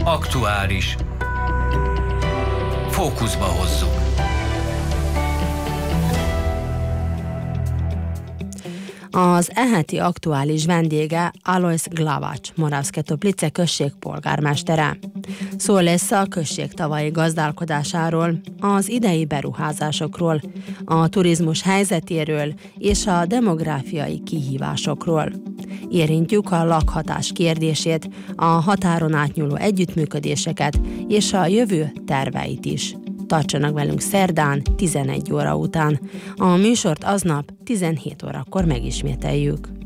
Aktuális. Fókuszba hozzuk. Az eheti aktuális vendége Alojz Glavacs, Moravské Toplice község polgármestere. Szó lesz a község tavalyi gazdálkodásáról, az idei beruházásokról, a turizmus helyzetéről és a demográfiai kihívásokról. Érintjük a lakhatás kérdését, a határon átnyúló együttműködéseket és a jövő terveit is. Tartsanak velünk szerdán 11 óra után. A műsort aznap 17 órakor megismételjük.